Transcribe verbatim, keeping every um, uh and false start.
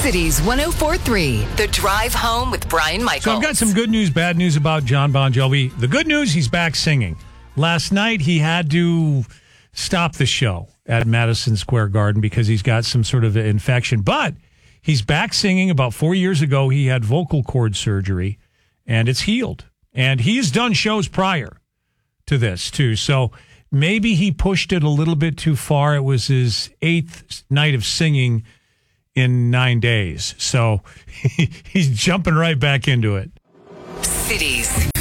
Cities one oh four point three, The Drive Home with Brian Michaels. So I've got some good news, bad news about Jon Bon Jovi. The good news, he's back singing. Last night, he had to stop the show at Madison Square Garden because he's got some sort of infection. But he's back singing. About four years ago, he had vocal cord surgery, and it's healed. And he's done shows prior to this, too. So maybe he pushed it a little bit too far. It was his eighth night of singing in nine days. So he's jumping right back into it. Cities.